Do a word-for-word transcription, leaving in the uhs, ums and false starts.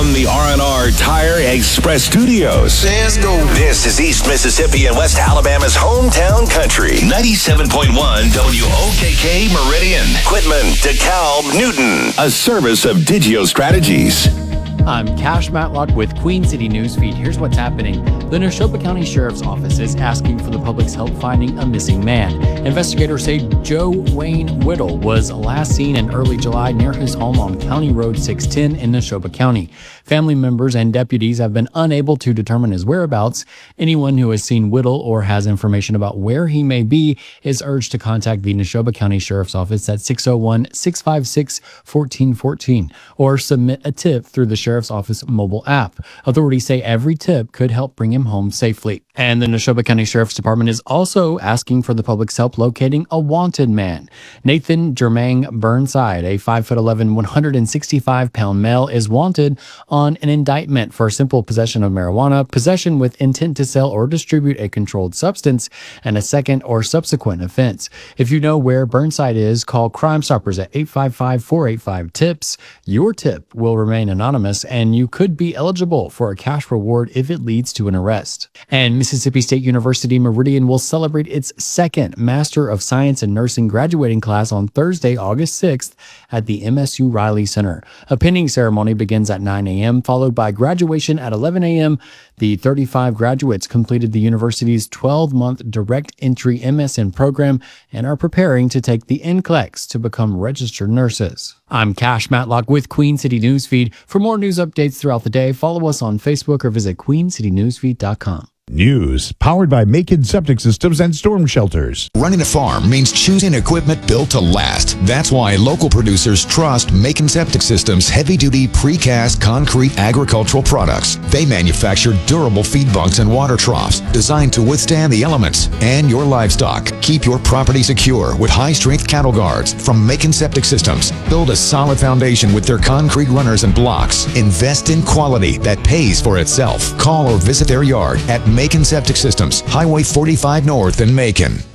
from the R and R Tire Express Studios. Let's go. This is East Mississippi and West Alabama's hometown country. ninety-seven point one W O K K Meridian. Quitman, DeKalb, Newton. A service of Digio Strategies. I'm Cash Matlock with Queen City Newsfeed. Here's what's happening. The Neshoba County Sheriff's Office is asking for the public's help finding a missing man. Investigators say Joe Wayne Whittle was last seen in early July near his home on County Road six ten in Neshoba County. Family members and deputies have been unable to determine his whereabouts. Anyone who has seen Whittle or has information about where he may be is urged to contact the Neshoba County Sheriff's Office at six oh one, six five six, one four one four or submit a tip through the Sheriff's Office mobile app. Authorities say every tip could help bring him home safely. And the Neshoba County Sheriff's Department is also asking for the public's help locating a wanted man. Nathan Jermaine Burnside, a five foot eleven, one hundred sixty-five pound male, is wanted on an indictment for simple possession of marijuana, possession with intent to sell or distribute a controlled substance, and a second or subsequent offense. If you know where Burnside is, call Crime Stoppers at eight five five, four eight five, TIPS. Your tip will remain anonymous, and you could be eligible for a cash reward if it leads to an arrest. And Mississippi State University Meridian will celebrate its second Master of Science in Nursing graduating class on Thursday, August sixth at the M S U Riley Center. A pinning ceremony begins at nine a.m., followed by graduation at eleven a.m. The thirty-five graduates completed the university's twelve-month direct entry M S N program and are preparing to take the N C L E X to become registered nurses. I'm Cash Matlock with Queen City Newsfeed. For more news updates throughout the day, follow us on Facebook or visit queen city newsfeed dot com. News powered by Macon Septic Systems and Storm Shelters. Running a farm means choosing equipment built to last. That's why local producers trust Macon Septic Systems heavy-duty precast concrete agricultural products. They manufacture durable feed bunks and water troughs designed to withstand the elements and your livestock. Keep your property secure with high-strength cattle guards from Macon Septic Systems. Build a solid foundation with their concrete runners and blocks. Invest in quality that pays for itself. Call or visit their yard at Macon Septic Systems, Highway forty-five North in Macon.